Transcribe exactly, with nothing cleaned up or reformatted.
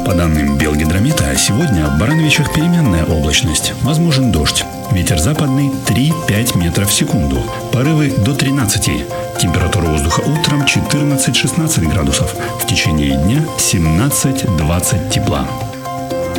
По данным Белгидромета, сегодня в Барановичах переменная облачность. Возможен дождь. Ветер западный три-пять метров в секунду. Порывы до тринадцати. Температура воздуха утром четырнадцать-шестнадцать градусов. В течение дня семнадцать-двадцать тепла.